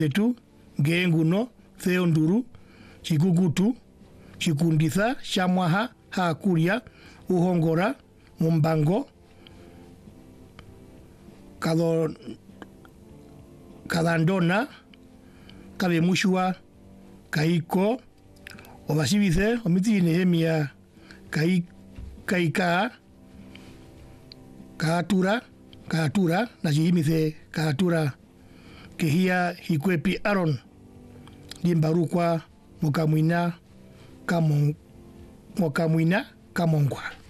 Etu, Genguno, Theonduru, Chikukutu, Chikunditha, Shamwaha, Hakuria, Uhongora, Mumbango, Kadandona, Kabemushua, Kaiko, Obasibice, Omiti Nehemia, Kaika, Katura, Najimice, Katura, Kehia, Hikwepi Aaron, Limbarukwa, Mokamwina, Kamongwa.